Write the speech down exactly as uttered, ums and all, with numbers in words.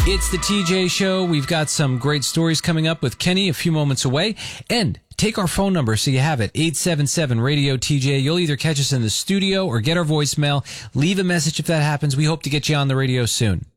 It's the T J Show. We've got some great stories coming up with Kenny a few moments away. And take our phone number so you have it, eight seven seven radio T J. You'll either catch us in the studio or get our voicemail. Leave a message if that happens. We hope to get you on the radio soon.